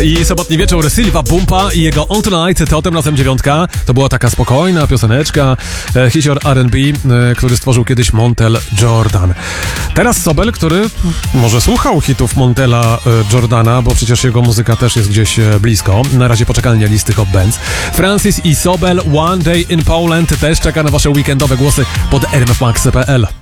i sobotni wieczór Silva Bumpa i jego On Tonight, to tym razem 9. To była taka spokojna pioseneczka, hicior R&B, który stworzył kiedyś Montel Jordan. Teraz Sobel, który może słuchał hitów Montela Jordana, bo przecież jego muzyka też jest gdzieś blisko. Na razie poczekalnia listy Hot Bands. Francis i Sobel, One Day in Poland też czeka na wasze weekendowe głosy pod rmfmax.pl.